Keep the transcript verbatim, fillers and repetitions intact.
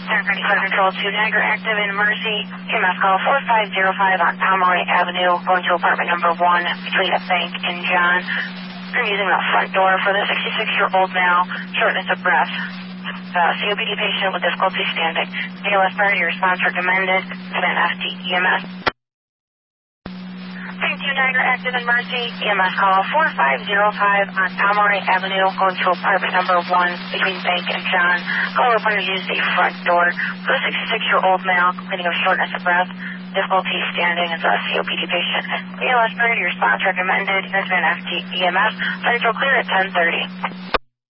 Security Fire Control two, Niagara active in emergency. E M S call four five zero five on Pomeroy Avenue, going to apartment number one between a bank and John. You're using the front door for the sixty-six-year-old male, shortness of breath. Uh, C O P D patient with difficulty standing. A L S priority response recommended. Then F T E M S. three two Niagara active in emergency. E M S call four five zero five on Pomeroy Avenue, going to apartment number one between bank and John. Call reporter used the front door for the sixty-six-year-old male complaining of shortness of breath, difficulty standing as a C O P D patient. A L S priority response recommended. Has been F T E M S. Central clear at ten thirty.